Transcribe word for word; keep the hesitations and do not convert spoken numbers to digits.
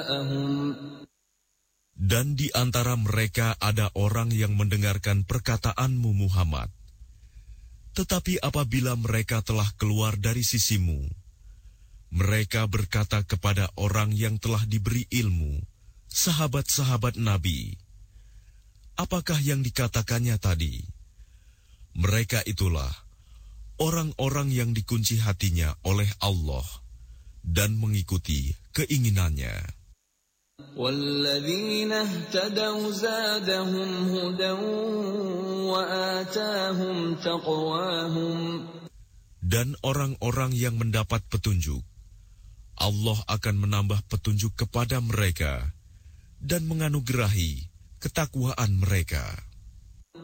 Dan di antara mereka ada orang yang mendengarkan perkataanmu Muhammad. Tetapi apabila mereka telah keluar dari sisimu, mereka berkata kepada orang yang telah diberi ilmu, sahabat-sahabat Nabi, apakah yang dikatakannya tadi? Mereka itulah orang-orang yang dikunci hatinya oleh Allah dan mengikuti keinginannya. وَالَّذِينَ اهْتَدَوْا زَادَهُمْ هُدًى وَآتَاهُمْ تَقْوَاهُمْ. Dan orang-orang yang mendapat petunjuk, Allah akan menambah petunjuk kepada mereka dan menganugerahi ketakwaan mereka.